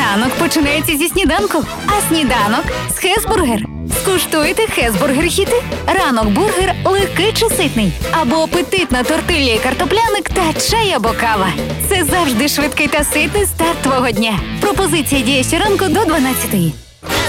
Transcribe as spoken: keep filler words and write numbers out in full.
Ранок починається зі сніданку, а сніданок з Хесбургер. Скуштуйте Хесбургер-хіти. Ранок бургер легкий чи ситний. Або апетитна тортилья і картопляник та чай або кава. Це завжди швидкий та ситний старт твого дня. Пропозиція діє щоранку до дванадцятої.